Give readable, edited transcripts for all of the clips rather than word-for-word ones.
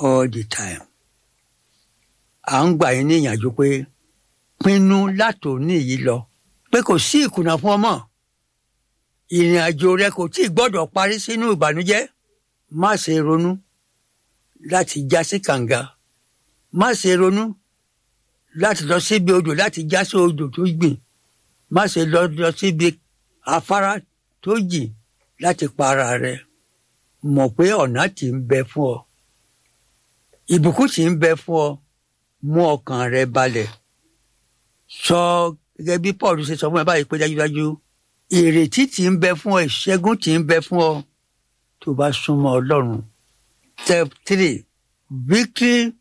all the time. À ń gbà yín ní ìyànjú pé pinnu látòní yìí lọ pé kò sí ìkùnà fún ọmọ. Ìrìn àjò rẹ kò tíì gbọ́dọ̀ parí sínú ìbànújẹ́. Má ṣe ronú láti já sí kànga. Má ṣe ronú láti lọ síbi odò láti já sí odò tó gbìn. Má ṣe lọ síbi afárá tó jìn láti pa ara rẹ. Mọ̀ pé ọ̀nà tí ń bẹ fún ọ. Ìbùkún tí ń bẹ fún ọ. Mú ọkàn rẹ balẹ̀. Sọ gẹ́gẹ́ bí Paul ṣe sọ fún ẹ báyìí pé dájúdájú ìrètí tí ń bẹ fún ọ, ìṣẹ́gun tí ń bẹ fún ọ tó bá súnmọ́ Ọlọ́run. Step 3. Victory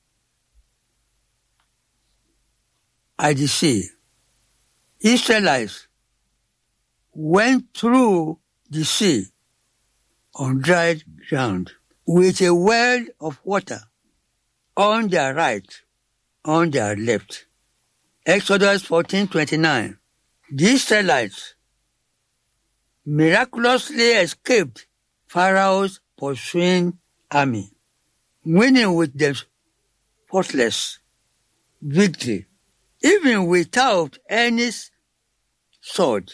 at the sea. Israelites went through the sea on dry ground with a well of water on their right, on their left. Exodus 14:29. The Israelites miraculously escaped Pharaoh's pursuing army, winning with them faultless victory, even without any sword.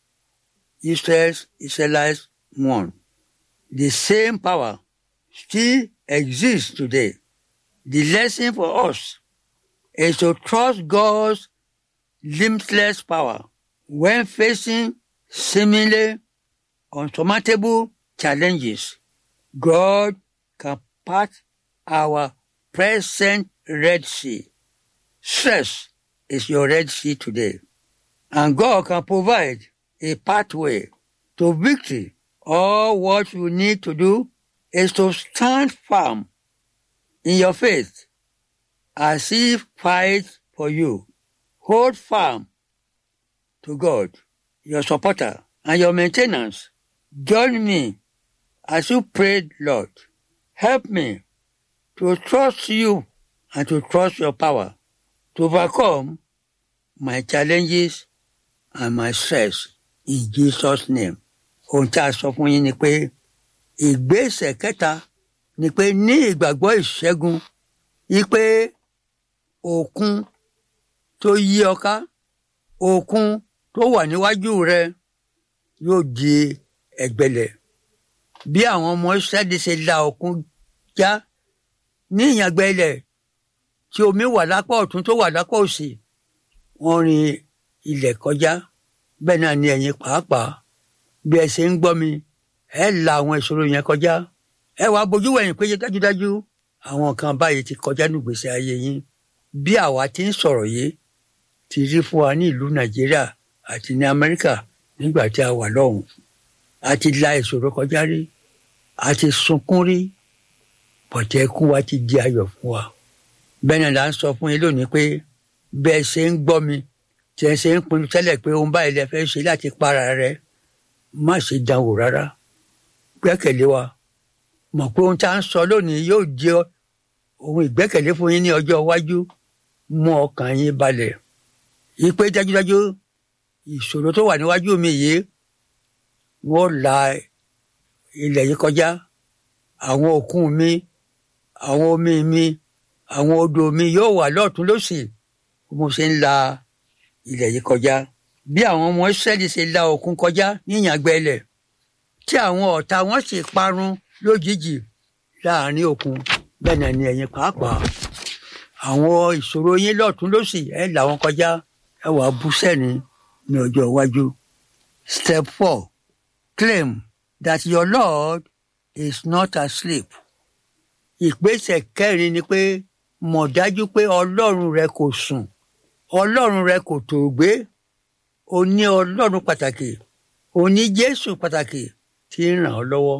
Israelites won. The same power still exists today. The lesson for us is to trust God's limitless power when facing seemingly unsurmountable challenges. God can part our present Red Sea. Stress is your Red Sea today. And God can provide a pathway to victory. All what you need to do is to stand firm in your faith as He fights for you. Hold firm to God, your supporter, and your maintenance. Join me as you pray, Lord. Help me to trust you and to trust your power to overcome my challenges and my stress in Jesus' name. Ohun tí a sọ fún yín ni pé ìgbésẹ̀ kẹta ni pé ní ìgbàgbọ́ ìṣẹ́gun yí pé òkun tó yí ọ ká, òkun tó wà níwájú rẹ yóò di ẹ̀gbẹlẹ̀. Bí àwọn ọmọ Ísírẹ́lì ṣe la òkun já ní ìyàngbẹ́lẹ̀ tí omi wà lápá ọ̀tún tó wà lápá òsì, wọ́n rin ilẹ̀ kọjá. Bẹ́ẹ̀ náà ni ẹ̀yin pàápàá bí ẹ ṣe ń gbọ́ mi, ẹ la àwọn ìṣòro yẹn kọjá. Ẹ wá bojú wẹ̀yìn pé dájúdájú àwọn kan báyìí ti kọjá nígbésí ayé yín. Bí àwa ti ń sọ̀rọ̀ yìí ti rí fún wa ní ìlú Nàìjíríà àti ní Amẹ́ríkà nígbà tí a wà lọ́hùn. A ti la ìṣòro kọjá rí, a ti sunkún rí, bọ̀tẹ́ ẹkún wa ti di ayọ̀ fún wa. Bẹ́ẹ̀ náà là ń sọ fún yín lónìí pé bí ẹ ṣe ń gbọ́ mi, tí ẹ ṣe ń pinnu tẹ́lẹ̀ pé ohun báyìí lẹ fẹ́ ṣe láti para rẹ, má ṣe dánwò rárá. Gbẹ́kẹ̀lé wa. Mọ̀ pé ohun tá à ń sọ lónìí yóò jẹ́ ohun ìgbẹ́kẹ̀lé fún yín ní ọjọ́ iwájú. Mú ọkàn yín balẹ̀. Yí pé dájúdájú ìṣòro tó wà níwájú mi yìí, wọ́n la ilẹ̀ yìí kọjá. Àwọn òkun mi, àwọn omi mi, àwọn odò mi yóò wà lọ́tùn lósì. Mo ṣe ń la ilẹ̀ yìí kọjá. Bí àwọn ọmọ Ísírẹ́lì ṣe la òkun kọjá ní ìyàngbẹ́lẹ̀, tí àwọn ọ̀tá wọn sì parun lójijì láàrin òkun, bẹ́ẹ̀ náà ni ẹ̀yin pàápàá. Àwọn ìṣòro yín lọ́tùn lósì, ẹ là wọn kọjá, ẹ wàá bú sẹ́ni ní ọjọ́ iwájú. Step 4. Claim that your Lord is not asleep. Ìgbésẹ̀ kẹrin ni pé mọ̀ dájú pé Ọlọ́run rẹ kò sùn. Ọlọ́run rẹ kò tòògbé. O ní Ọlọ́run pàtàkì. O ní Jésù pàtàkì tí ń ràn ọ́ lọ́wọ́.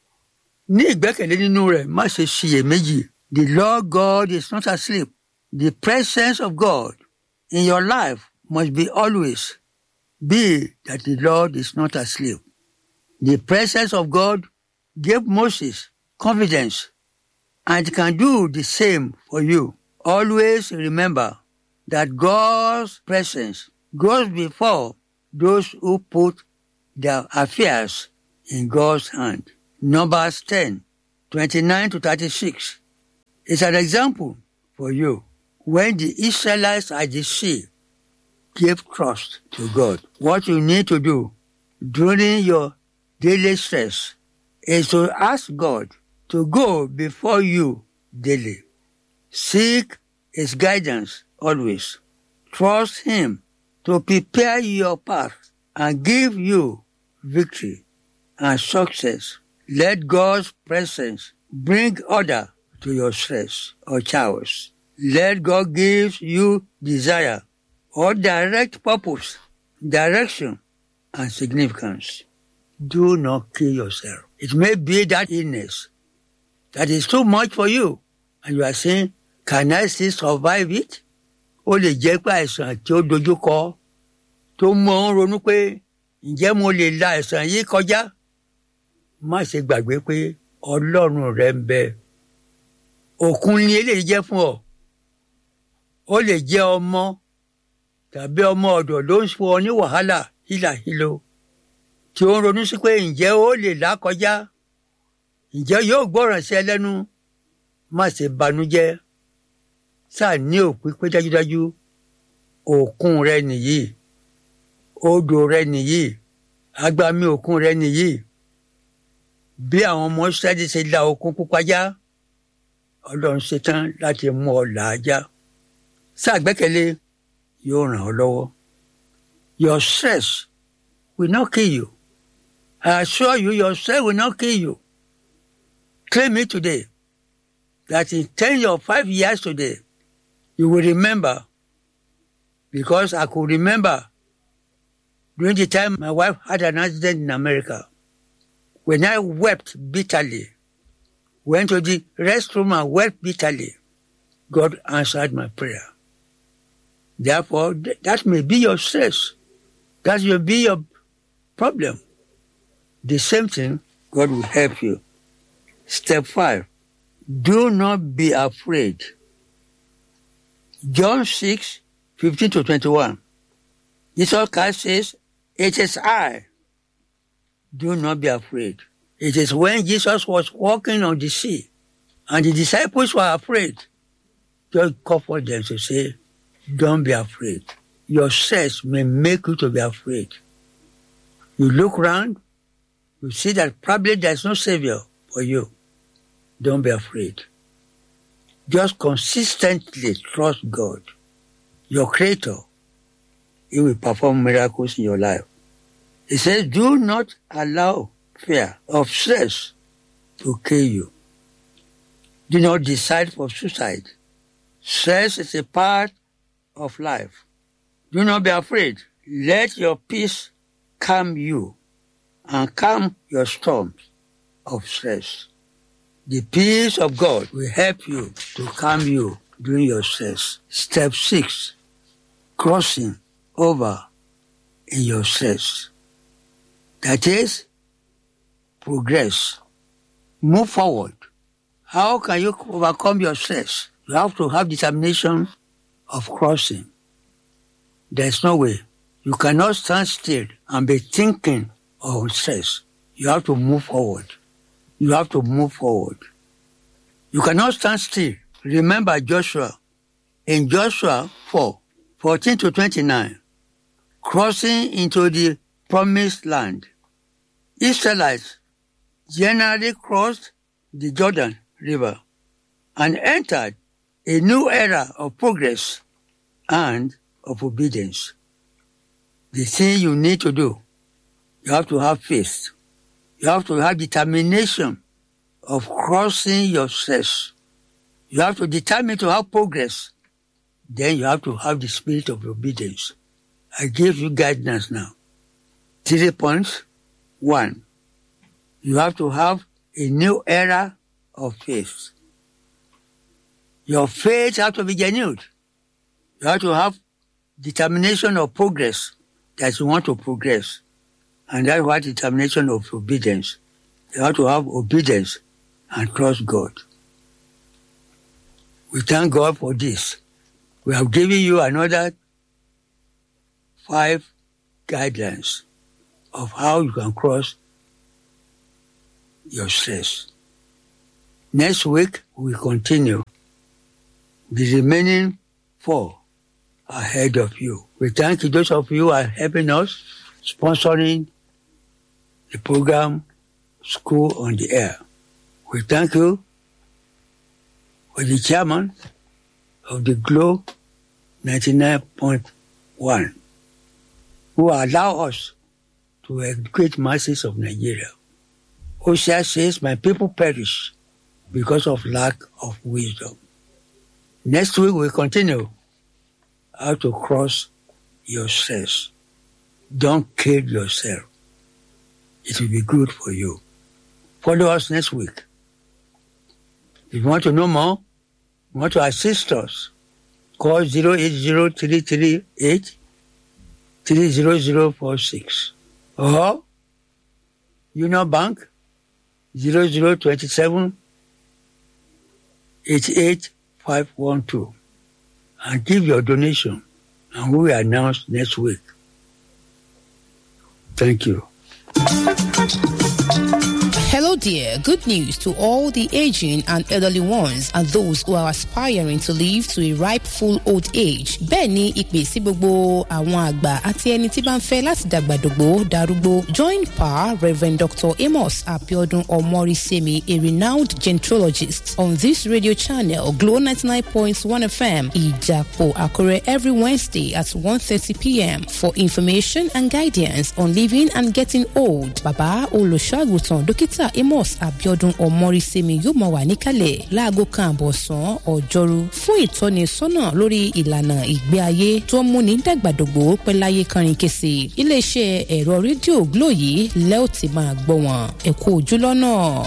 Ní ìgbẹ́kẹ̀lé nínú rẹ̀, má ṣe ṣiyèméjì. The Lord God is not asleep. The presence of God in your life must be always be that the Lord is not asleep. The presence of God gave Moses confidence and can do the same for you. Always remember that God's presence goes before those who put their affairs in God's hand. Numbers 10:29-36. It's an example for you. When the Israelites at the sea gave trust to God, what you need to do during your daily stress is to ask God to go before you daily. Seek His guidance always. Trust Him to prepare your path and give you victory and success. Let God's presence bring order to your stress or chaos. Let God give you desire or direct purpose, direction, and significance. Do not kill yourself. It may be that illness that is too much for you, and you are saying, can I still survive it? Ó lè jẹ́ pé àìsàn tí ó dojúkọ tó mú ọ ronú pé ǹjẹ́ mo lè la àìsàn yìí kọjá? Má ṣe gbàgbé pé Ọlọ́run rẹ ń bẹ. Òkun ni eléyìí jẹ́ fún ọ. Ó lè jẹ́ ọmọ tàbí ọmọ ọ̀dọ̀ ló ń fún ọ ní wàhálà hílàhílo tí ó ń ronú sí pé ǹjẹ́ ó lè là kọjá? Ǹjẹ́ yóò gbọ́ràn sí ẹ lẹ́nu? Má ṣe banújẹ́. Sáà ní òpin pé dájúdájú òkun rẹ nìyí, odò rẹ nìyí, agbami òkun rẹ nìyí. Bí àwọn ọmọ Ísírẹ́lì ṣe la òkun pupa já, Ọlọ́run ṣetán láti mú ọ là á já. Sáà gbẹ́kẹ̀lé, yóò ràn ọ́ lọ́wọ́. Your stress will not kill you. I assure you, your stress will not kill you. Claim it today, that in 10 or 5 years today, you will remember, because I could remember during the time my wife had an accident in America, when I wept bitterly, went to the restroom and wept bitterly, God answered my prayer. Therefore, that may be your stress. That will be your problem. The same thing, God will help you. Step 5, do not be afraid. John 6:15-21. Jesus Christ says, it is I. Do not be afraid. It is when Jesus was walking on the sea and the disciples were afraid, just comfort them to say, don't be afraid. Your stress may make you to be afraid. You look around, you see that probably there's no savior for you. Don't be afraid. Just consistently trust God, your Creator. He will perform miracles in your life. He says, do not allow fear of stress to kill you. Do not decide for suicide. Stress is a part of life. Do not be afraid. Let your peace calm you and calm your storms of stress. The peace of God will help you to calm you during your stress. Step 6, crossing over in your stress. That is, progress. Move forward. How can you overcome your stress? You have to have determination of crossing. There's no way. You cannot stand still and be thinking of stress. You have to move forward. You have to move forward. You cannot stand still. Remember Joshua. In Joshua 4:14-29, crossing into the promised land. Israelites generally crossed the Jordan River and entered a new era of progress and of obedience. The thing you need to do, you have to have faith. You have to have determination of crossing your stress. You have to determine to have progress. Then you have to have the spirit of obedience. I give you guidance now. 3 points. 1, you have to have a new era of faith. Your faith has to be renewed. You have to have determination of progress, that you want to progress. And that's what determination of obedience. You have to have obedience and trust God. We thank God for this. We have given you another 5 guidelines of how you can cross your stress. Next week, we continue The remaining 4 are ahead of you. We thank you, those of you who are helping us, sponsoring the program School on the Air. We thank you for the chairman of the Glow 99.1 who allow us to educate masses of Nigeria. Hosea says, my people perish because of lack of wisdom. Next week we'll continue how to cross yourselves. Don't kill yourself. It will be good for you. Follow us next week. If you want to know more, you want to assist us, call 080-338-30046 or Union Bank 0027-88512 and give your donation, and we will announce next week. Thank you. Hello dear, good news to all the aging and elderly ones and those who are aspiring to live to a ripe full old age. Bẹ́ẹ̀ni ìpè sí gbogbo àwọn àgbà àti ẹni tí bá ń fẹ́ láti dàgbàdògbò darúgbó. Join Pa Reverend Dr. Amos Abiodun Omorisemi, a renowned gentrologist, on this radio channel, Glow 99.1 FM, Ijapo, Akure, every Wednesday at 1:30 p.m. for information and guidance on living and getting old. Baba Olùṣọ́-àgùntàn Dókítà Amos Abiodun Omorisemi yóò máa wà níkàlẹ̀ láago kan àbọ̀sán ọjọ́rú fún ìtọ́nisọ́nà lórí ìlànà ìgbé ayé tó ń múni dàgbàdògbò pẹ́láyé kánrin kése. Iléeṣẹ́ ẹ̀rọ rédíò Glo yìí lẹ́ ò ti máa gbọ́ wọn. Ẹ kú ojú lọ́nà.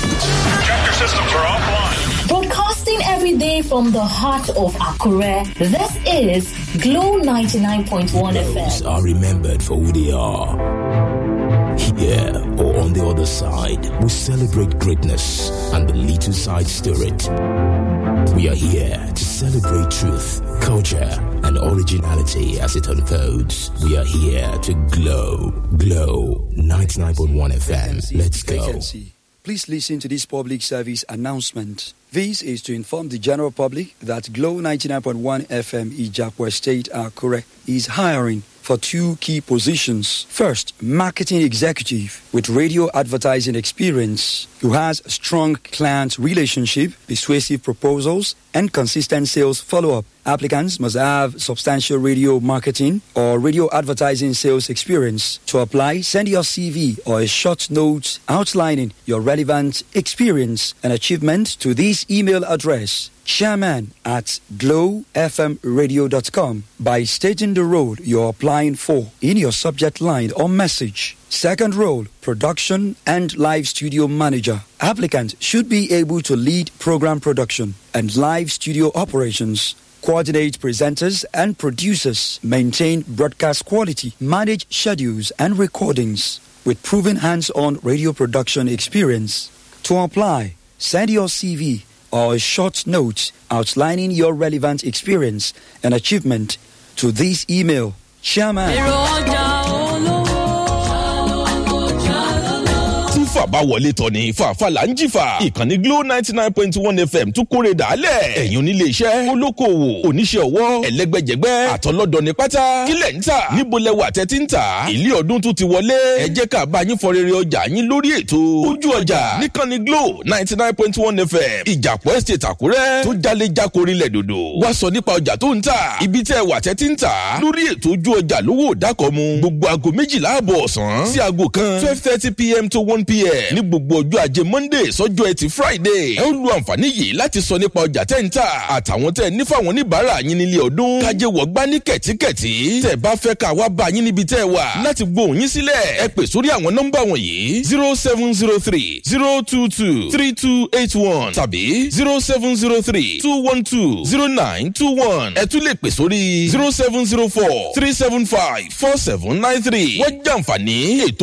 Broadcasting every day from the heart of Akure, this is Glow 99.1 FM. Are remembered for who they are. Here or on the other side, we celebrate greatness and the little side spirit. We are here to celebrate truth, culture, and originality as it unfolds. We are here to glow. Glow 99.1 FM. Let's go. Vacancy. Please listen to this public service announcement. This is to inform the general public that Glow 99.1 FM Ijapo Estate Akure is hiring for 2 key positions. First, marketing executive with radio advertising experience who has strong client relationship, persuasive proposals, and consistent sales follow-up. Applicants must have substantial radio marketing or radio advertising sales experience. To apply, send your CV or a short note outlining your relevant experience and achievement to this email address: chairman@glowfmradio.com, by stating the role you're applying for in your subject line or message. Second role, production and live studio manager. Applicant should be able to lead program production and live studio operations, coordinate presenters and producers, maintain broadcast quality, manage schedules and recordings, with proven hands-on radio production experience. To apply, send your CV or a short note outlining your relevant experience and achievement to this email: fàbá wọlé tọ̀ ní fàáfà là ń jìfà. Ìkànnì Glow 99.1 FM tún kórè dàálẹ̀. Ẹ̀yin onílé iṣẹ́, olókoòwò, oníṣẹ́ ọwọ́, ẹlẹ́gbẹ́jẹgbẹ́, àtọlọ́dọ̀ ní pátá. Kílẹ̀ ń tà, níbo lẹ wà tẹ́tí ń tà. Ilé ọdún tún ti wọlé. Ẹ jẹ́ ká bá yín fọ rere ọjà yín lórí ètò Ojú Ọjà níkànnì Glow 99.1 FM. Ìjàpọ̀ Estate Àkúrẹ́ tó jalè jákòrí lẹ̀ dòdò. Wá sọ nípa ọjà tó ń tà. Ibi tẹ́ wà tẹ́tí ń tà. Lórí ètò Ojú Ọjà lówó dákọ̀mu. Gbogbo aago 12 ọ̀sán sí aago kan 12:30 p.m. to 1 p.m. ní gbogbo ọjọ́ ajé Monday sọ́jọ́ ẹtì Friday. Ẹ ó lu àǹfààní yìí láti sọ nípa ọjà tẹ́ ń tà àtàwọn tẹ́ ní fáwọn oníbàárà yín nílé ọdún. Kájé wọ̀gbá ní kẹ̀tíkẹ̀tí. Tẹ́ bá fẹ́ ká wá bá yín níbi tẹ́ wà láti gbóhùn yín sílẹ̀. Ẹ pè sórí àwọn nọ́mbà wọ̀nyí: 0703 022 3281 tàbí 0703 212 0921. Ẹ tún lè pè sórí 0704 375 4793. Wọ́n jàǹfààní ètò